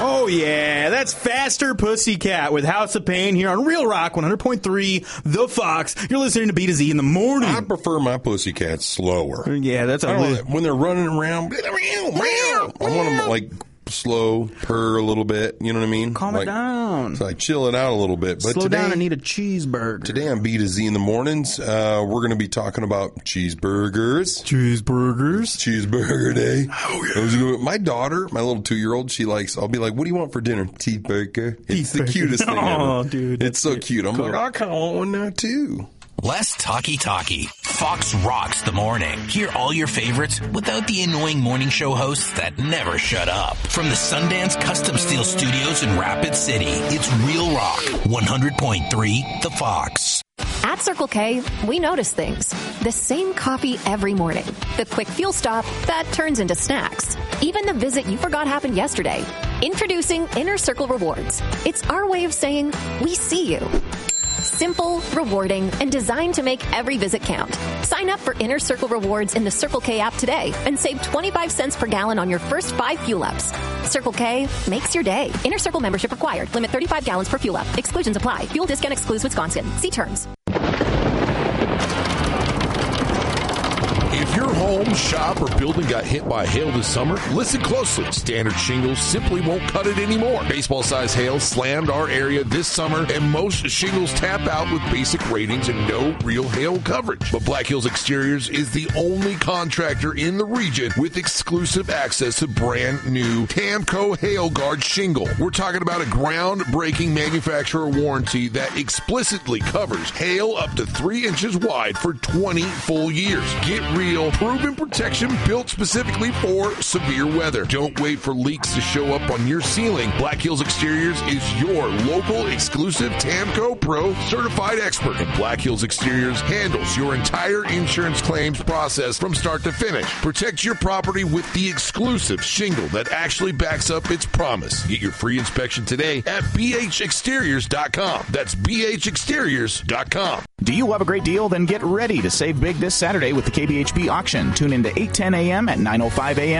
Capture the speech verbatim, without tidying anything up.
Oh, yeah, that's Faster Pussycat with House of Pain here on Real Rock one hundred point three, The Fox. You're listening to B to Z in the morning. I prefer my pussycats slower. Yeah, that's a I don't li- know, when they're running around, I want them like slow, purr a little bit. You know what I mean? Calm like, it down. So I chill it out a little bit. But Slow today, down and eat a cheeseburger. Today on B to Z in the mornings, uh, we're going to be talking about cheeseburgers. Cheeseburgers. Cheeseburger day. Oh, yeah. Was, my daughter, my little two-year-old, she likes, I'll be like, what do you want for dinner? Cheeseburger. It's the cutest thing Oh, ever. dude. It's so cute. I'm like, I kind of want one now, too. Less talky-talky. Fox rocks the morning. Hear all your favorites without the annoying morning show hosts that never shut up. From the Sundance Custom Steel Studios in Rapid City, it's Real Rock one hundred point three The Fox. At Circle K, we notice things. The same coffee every morning. The quick fuel stop that turns into snacks. Even the visit you forgot happened yesterday. Introducing Inner Circle Rewards. It's our way of saying, we see you. Simple, rewarding, and designed to make every visit count. Sign up for Inner Circle Rewards in the Circle K app today and save twenty-five cents per gallon on your first five fuel ups. Circle K makes your day. Inner Circle membership required. Limit thirty-five gallons per fuel up. Exclusions apply. Fuel discount excludes Wisconsin. See terms. If your home, shop, or building got hit by hail this summer, listen closely. Standard shingles simply won't cut it anymore. Baseball-sized hail slammed our area this summer, and most shingles tap out with basic ratings and no real hail coverage. But Black Hills Exteriors is the only contractor in the region with exclusive access to brand new Tamco Hail Guard shingle. We're talking about a groundbreaking manufacturer warranty that explicitly covers hail up to three inches wide for twenty full years. Get real, proven protection built specifically for severe weather. Don't wait for leaks to show up on your ceiling. Black Hills Exteriors is your local exclusive Tamco Pro certified expert. And Black Hills Exteriors handles your entire insurance claims process from start to finish. Protect your property with the exclusive shingle that actually backs up its promise. Get your free inspection today at b h exteriors dot com. That's b h exteriors dot com. Do you have a great deal? Then get ready to save big this Saturday with the K B H B auction. Tune in to eight ten a.m. at nine oh five a.m.